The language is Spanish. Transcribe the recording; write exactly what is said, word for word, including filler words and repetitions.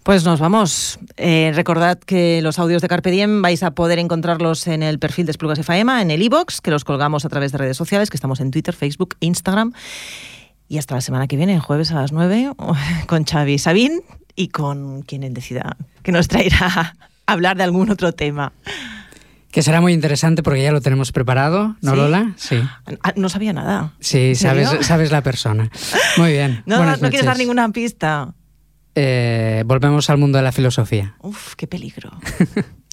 Pues nos vamos. Eh, recordad que los audios de Carpe Diem vais a poder encontrarlos en el perfil de Esplugas y Faema, en el iVoox, que los colgamos a través de redes sociales, que estamos en Twitter, Facebook, Instagram. Y hasta la semana que viene, jueves a las nueve, con Xavi Sabín y con quien él decida que nos traerá a hablar de algún otro tema. Que será muy interesante porque ya lo tenemos preparado, ¿no, ¿sí? Lola? Sí. No sabía nada. Sí, sabes, sabes la persona. Muy bien. No, Buenas no noches. quieres dar ninguna pista. Eh, volvemos al mundo de la filosofía. Uf, qué peligro.